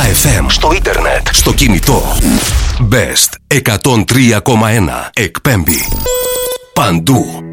FM. Στο ίντερνετ. Στο κινητό. Best 103,1. Εκπέμπει παντού.